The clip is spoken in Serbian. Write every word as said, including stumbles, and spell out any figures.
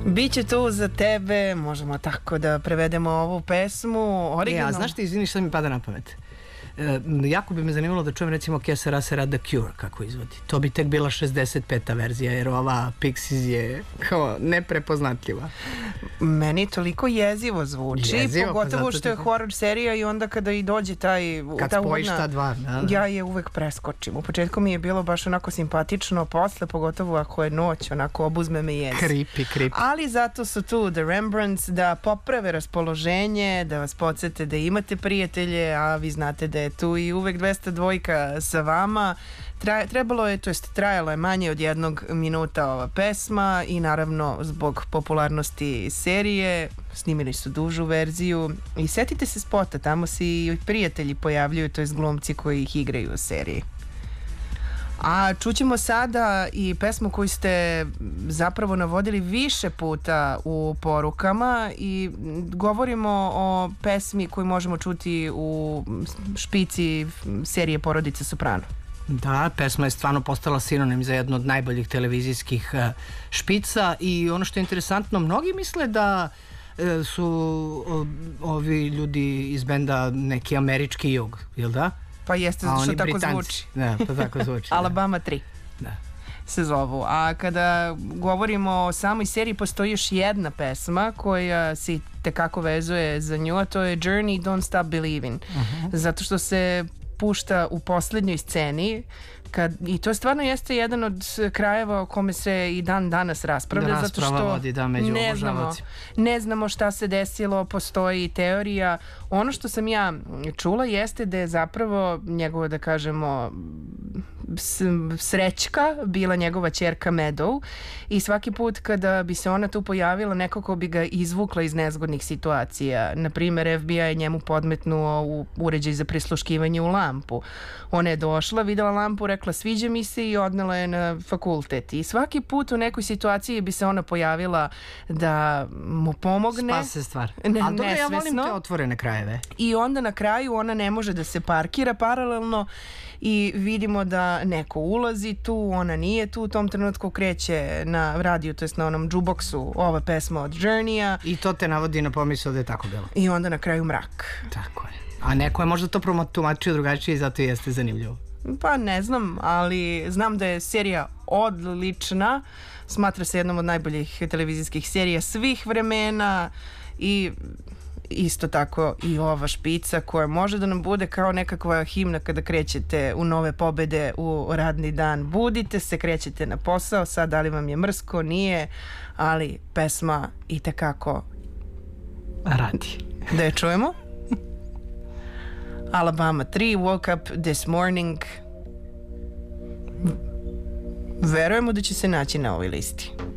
Biće tu za tebe, možemo tako da prevedemo ovu pesmu originalno. E, a znaš ti, izvini što mi pada na pamet? E, jako bi me zanimalo da čujem recimo Que Sera Sera The Cure kako izvodi. To bi tek bila šezdeset peta verzija, jer ova Pixies je kao neprepoznatljiva. Meni toliko jezivo zvuči, jezivo, pogotovo pa što je ti... horror serija i onda kada i dođe taj... Kad ta spojiš uvodna, ta dva. Da, da. Ja je uvek preskočim. U početku mi je bilo baš onako simpatično, posle pogotovo ako je noć, onako obuzme me jez. Creepy, creepy. Ali zato su tu The Rembrandts da poprave raspoloženje, da vas podsjete da imate prijatelje, a vi znate da je tu i uvek dvesta dvojka sa vama. Tra, trebalo je, to jest trajalo je manje od jednog minuta ova pesma i naravno zbog popularnosti serije snimili su dužu verziju i setite se spota, tamo se i prijatelji pojavljuju, to jest glumci koji ih igraju u seriji. A čućemo sada i pesmu koju ste zapravo navodili više puta u porukama i govorimo o pesmi koju možemo čuti u špici serije Porodice Soprano. Da, pesma je stvarno postala sinonim za jednu od najboljih televizijskih uh, špica i ono što je interesantno, mnogi misle da uh, su uh, ovi ljudi iz benda neki američki jug, jel da? Pa jeste, zato što tako Britanci. zvuči. Da, pa tako zvuči. Alabama tri. Da. Se zovu. A kada govorimo o samoj seriji, postoji još jedna pesma koja se tekako vezuje za nju, a to je Journey Don't Stop Believing. Uh-huh. Zato što se pušta u poslednjoj sceni kad, i to stvarno jeste jedan od krajeva o kome se i dan danas raspravlja, da, zato što vodi, da, među ne znamo, ne znamo šta se desilo, postoji teorija. Ono što sam ja čula jeste da je zapravo njegova, da kažemo, srećka bila njegova ćerka Meadow i svaki put kada bi se ona tu pojavila nekako bi ga izvukla iz nezgodnih situacija. Naprimer, F B I je njemu podmetnuo u uređaj za prisluškivanje u lampu. Ona je došla, videla lampu, rekla sviđa mi se i odnela je na fakultet. I svaki put u nekoj situaciji bi se ona pojavila da mu pomogne. Spase stvar. Ne, ali dobro, ja volim te otvorene krajeve. I onda na kraju ona ne može da se parkira paralelno i vidimo da neko ulazi tu, ona nije tu, u tom trenutku kreće na radiju, to jest na onom jukeboxu ova pesma od Journey-a. I to te navodi na pomisao da je tako bilo. I onda na kraju mrak. Tako je. A neko je možda to protumačio drugačije i zato jeste zanimljivo. Pa ne znam, ali znam da je serija odlična, smatra se jednom od najboljih televizijskih serija svih vremena i isto tako i ova špica koja može da nam bude kao nekakva himna kada krećete u nove pobede u radni dan. Budite se, krećete na posao, sad da li vam je mrsko, nije, ali pesma i tekako radi. Da je čujemo? Alabama tri, Woke Up This Morning. Verujemo da će se naći na ovoj listi.